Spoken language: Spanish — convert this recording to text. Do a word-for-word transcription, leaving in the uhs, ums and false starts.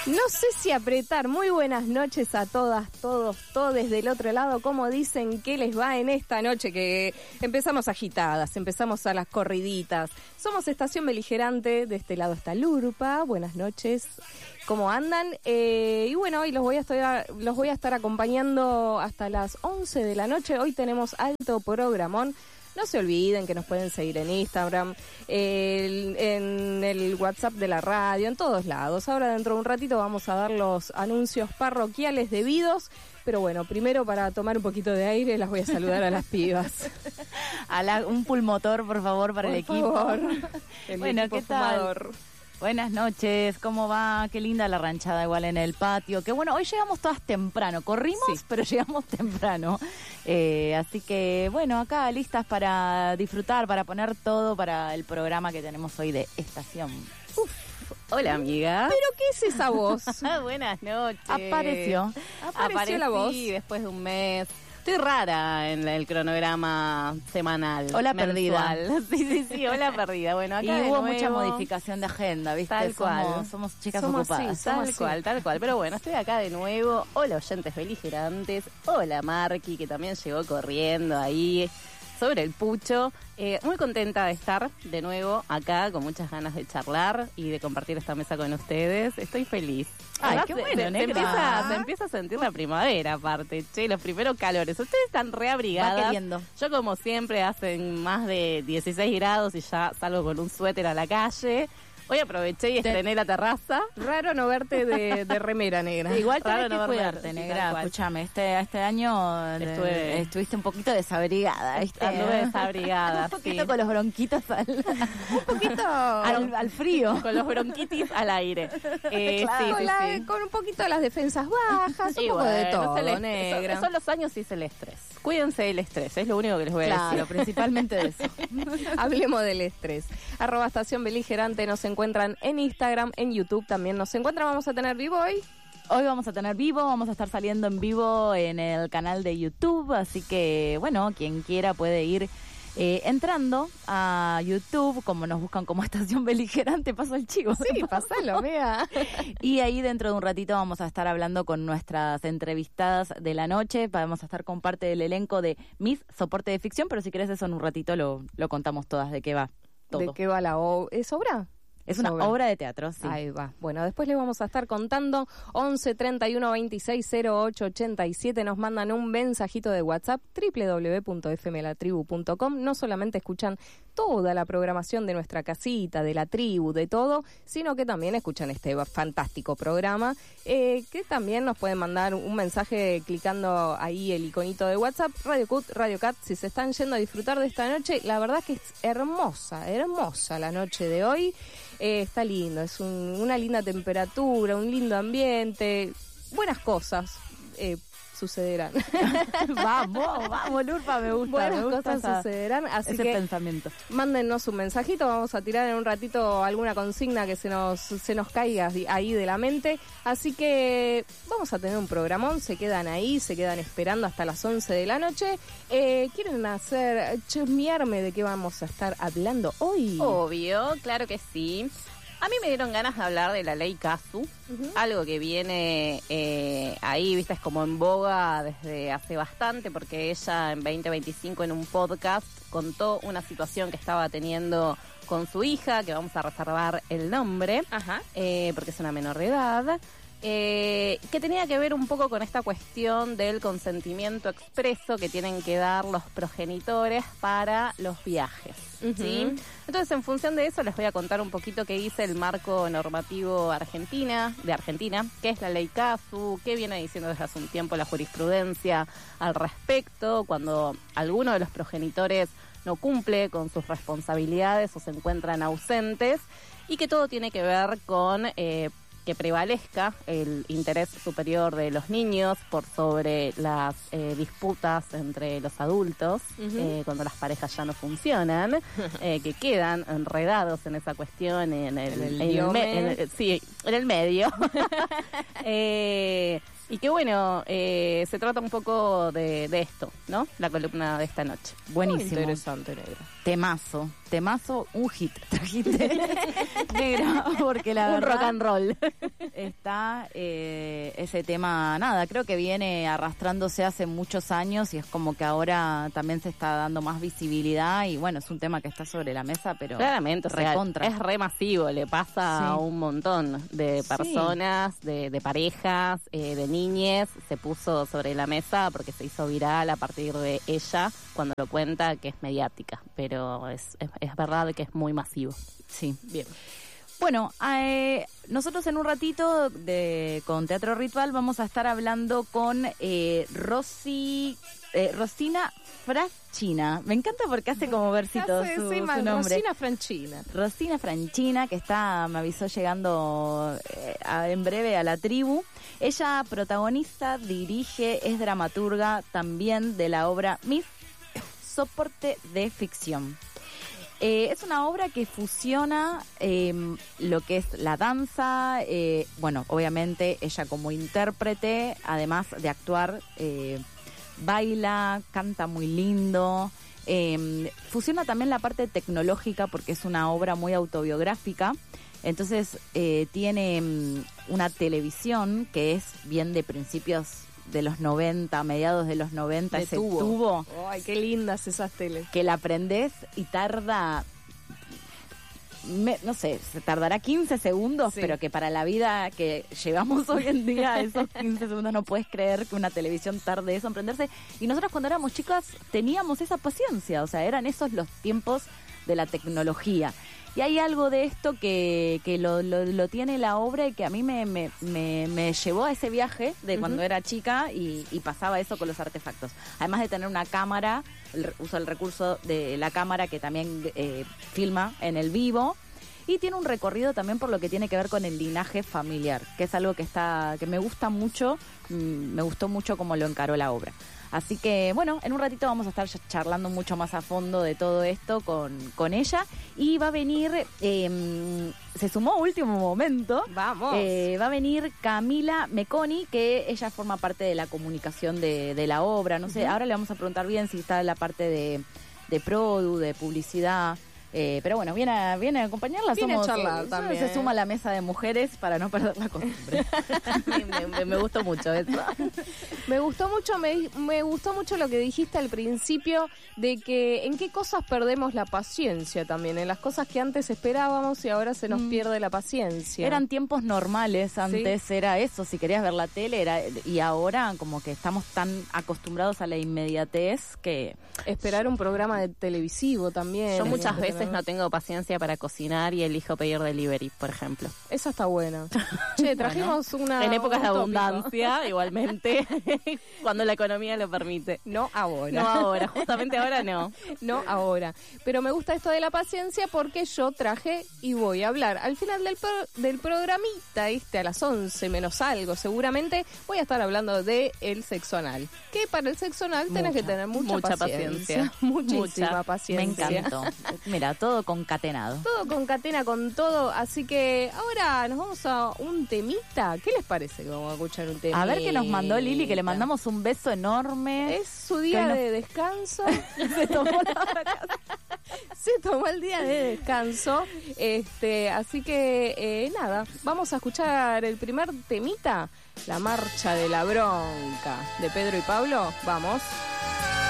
No sé si apretar. Muy buenas noches a todas, todos, todes del otro lado. ¿Cómo dicen que les va en esta noche? Que empezamos agitadas, empezamos a las corriditas. Somos Estación Beligerante, de este lado está Lurpa. Buenas noches. ¿Cómo andan? Eh, y bueno, hoy los voy a estar, los voy a estar acompañando hasta las once de la noche. Hoy tenemos alto programón. No se olviden que nos pueden seguir en Instagram, el, en el WhatsApp de la radio, en todos lados. Ahora dentro de un ratito vamos a dar los anuncios parroquiales debidos. Pero bueno, primero para tomar un poquito de aire las voy a saludar a las pibas. A la, un pulmotor, por favor, para por el equipo. Favor. El bueno, equipo ¿qué tal? fumador. Buenas noches, ¿cómo va? Qué linda la ranchada igual en el patio. Qué bueno, hoy llegamos todas temprano, corrimos, sí. pero llegamos temprano. Eh, así que, bueno, acá listas para disfrutar, para poner todo para el programa que tenemos hoy de Estación. Uf. Hola, amiga. ¿Pero qué es esa voz? Buenas noches. Apareció. Apareció Aparecí la voz. después de un mes. Estoy rara en el cronograma semanal. Hola mensual. perdida. Sí, sí, sí, hola perdida. Bueno, acá y de hubo nuevo, mucha modificación de agenda, ¿viste? Tal cual. Somos, somos chicas somos, ocupadas. Sí, tal somos cual, sí. tal cual. Pero bueno, estoy acá de nuevo. Hola, oyentes beligerantes. Hola, Marqui, que también llegó corriendo ahí sobre el pucho. Eh, muy contenta de estar de nuevo acá, con muchas ganas de charlar y de compartir esta mesa con ustedes. Estoy feliz. Ay, Además, qué se, bueno, se, negra. se, empieza, se empieza a sentir la primavera, aparte. Che, los primeros calores. Ustedes están reabrigadas. Va queriendo. Yo, como siempre, hacen más de dieciséis grados y ya salgo con un suéter a la calle. Hoy aproveché y estrené Te... la terraza. Raro no verte de, de remera, negra. Igual Raro tenés no que verte, cuidarte, negra. Sí, escúchame, este, este año Estuve... estuviste un poquito desabrigada, ¿viste? Anduve desabrigada, un poquito sí. con los bronquitos al... un poquito al, al frío. Con los bronquitis al aire. Eh, claro, sí, con, sí, la, sí. con un poquito de las defensas bajas, un y poco bueno, de todo, el negra. Son, son los años y es el estrés. Cuídense del estrés, es lo único que les voy a claro, decir. principalmente de eso. Hablemos del estrés. Arroba Estación Beligerante, nos encuentran en Instagram, en YouTube también nos encuentran. Vamos a tener vivo hoy. Hoy vamos a tener vivo, vamos a estar saliendo en vivo en el canal de YouTube, así que, bueno, quien quiera puede ir eh, entrando a YouTube, como nos buscan como Estación Beligerante, paso el chivo. Sí, pasalo, vea. Y ahí dentro de un ratito vamos a estar hablando con nuestras entrevistadas de la noche, vamos a estar con parte del elenco de Miss Soporte de Ficción, pero si querés eso en un ratito lo, lo contamos todas de qué va todo. ¿De qué va la obra? ¿Es obra? Es una obra. obra de teatro, sí. Ahí va. Bueno, después les vamos a estar contando. once treinta y uno veintiséis cero ocho ochenta y siete nos mandan un mensajito de WhatsApp, doble u doble u doble u punto f m la tribu punto com. No solamente escuchan toda la programación de nuestra casita, de la tribu, de todo, sino que también escuchan este fantástico programa, eh, que también nos pueden mandar un mensaje clicando ahí el iconito de WhatsApp, Radio Cut, Radio Cat. Si se están yendo a disfrutar de esta noche, la verdad que es hermosa, hermosa la noche de hoy. Eh, está lindo, es un, una linda temperatura, un lindo ambiente, buenas cosas eh, sucederán. Vamos, vamos, Lurpa, me gusta. Buenas me gusta cosas esa, sucederán, así ese que pensamiento. Mándennos un mensajito, vamos a tirar en un ratito alguna consigna que se nos se nos caiga ahí de la mente, así que vamos a tener un programón, se quedan ahí, se quedan esperando hasta las once de la noche. Eh, ¿Quieren hacer, chismearme de qué vamos a estar hablando hoy? Obvio, claro que sí. A mí me dieron ganas de hablar de la ley Casu, uh-huh. algo que viene eh, ahí, viste, es como en boga desde hace bastante, porque ella en veinte veinticinco en un podcast contó una situación que estaba teniendo con su hija, que vamos a reservar el nombre, Ajá. Eh, porque es una menor de edad, eh, que tenía que ver un poco con esta cuestión del consentimiento expreso que tienen que dar los progenitores para los viajes. Uh-huh. ¿Sí? Entonces, en función de eso, les voy a contar un poquito qué dice el marco normativo argentina, de Argentina, qué es la ley Casu, qué viene diciendo desde hace un tiempo la jurisprudencia al respecto, cuando alguno de los progenitores no cumple con sus responsabilidades o se encuentran ausentes, y que todo tiene que ver con eh, que prevalezca el interés superior de los niños por sobre las eh, disputas entre los adultos, uh-huh. eh, cuando las parejas ya no funcionan, eh, que quedan enredados en esa cuestión, en el, en el, en el, me, en el sí, en el medio. eh, Y qué bueno, eh, se trata un poco de, de esto, ¿no? La columna de esta noche. Buenísimo. Muy interesante, Negra. Temazo, temazo, un hit trajiste, Negra, porque la un verdad rock and roll. está eh, ese tema, nada, creo que viene arrastrándose hace muchos años y es como que ahora también se está dando más visibilidad y bueno, es un tema que está sobre la mesa, pero claramente, o sea, recontra. es re masivo, le pasa Sí. a un montón de Sí. personas, de, de parejas, eh, de niñes, se puso sobre la mesa porque se hizo viral a partir de ella cuando lo cuenta, que es mediática, pero es, es, es verdad que es muy masivo. Sí. Bien. Bueno, eh, nosotros en un ratito de con Teatro Ritual vamos a estar hablando con eh, Rosy, eh, Rosina Francina. Me encanta porque hace como versitos Hace, su, sí, su mal, nombre. Rosina Franchina. Rosina Francina, que está, me avisó llegando eh, a- en breve a la tribu. Ella protagoniza, dirige, es dramaturga también de la obra Mis Soporte de Ficción. Eh, es una obra que fusiona eh, lo que es la danza, eh, bueno, obviamente ella como intérprete, además de actuar, eh, baila, canta muy lindo, eh, fusiona también la parte tecnológica porque es una obra muy autobiográfica, entonces eh, tiene mm, una televisión que es bien de principios de los noventa, mediados de los noventa, De ese tubo. tubo Ay, qué lindas esas teles. que la prendés y tarda, me- no sé, se tardará quince segundos, Sí. pero que para la vida que llevamos hoy en día, esos quince segundos no puedes creer que una televisión tarde eso en prenderse. Y nosotros cuando éramos chicas teníamos esa paciencia, o sea, eran esos los tiempos de la tecnología. Y hay algo de esto que, que lo, lo, lo tiene la obra y que a mí me, me, me, me llevó a ese viaje de cuando Ujú. era chica y, y pasaba eso con los artefactos. Además de tener una cámara, el, usa el recurso de la cámara que también eh, filma en el vivo y tiene un recorrido también por lo que tiene que ver con el linaje familiar, que es algo que está que me gusta mucho, mm, me gustó mucho cómo lo encaró la obra. Así que, bueno, en un ratito vamos a estar charlando mucho más a fondo de todo esto con, con ella. Y va a venir, eh, se sumó a último momento, Vamos. eh, va a venir Camila Meconi, que ella forma parte de la comunicación de, de la obra. No sé, Ujú. ahora le vamos a preguntar bien si está en la parte de, de produ, de publicidad. Eh, pero bueno, viene a, viene a acompañarla. Viene a Somos, charlar eh, también. Se suma a la mesa de mujeres para no perder la costumbre. me, me- me gustó mucho eso. Me gustó mucho, me, me gustó mucho lo que dijiste al principio de que en qué cosas perdemos la paciencia también, en las cosas que antes esperábamos y ahora se nos Mm. pierde la paciencia. Eran tiempos normales, antes era eso, si querías ver la tele, era y ahora como que estamos tan acostumbrados a la inmediatez que... Esperar un programa de televisivo también. Yo muchas Tenías que veces tener- no tengo paciencia para cocinar y elijo pedir delivery, por ejemplo. Esa está buena. Che, trajimos una... en épocas de un tópico. abundancia, igualmente, cuando la economía lo permite. No ahora. No ahora, justamente ahora no. No ahora. Pero me gusta esto de la paciencia porque yo traje y voy a hablar. Al final del, pro- del programita, este, a las once menos algo, seguramente voy a estar hablando de el sexo anal. Que para el sexo anal tenés Mucha, que tener mucha, mucha paciencia. paciencia. Muchísima Mucha. Me paciencia. encantó. Mira, todo concatenado. Todo concatena con todo, así que ahora nos vamos a un temita. ¿Qué les parece que vamos a escuchar un temita? A ver qué nos mandó Lili, que le mandamos un beso enorme. Es su día Que no- de descanso. Se tomó la Se tomó el día de descanso. Este, así que eh, nada, vamos a escuchar el primer temita, La Marcha de la Bronca, de Pedro y Pablo. Vamos.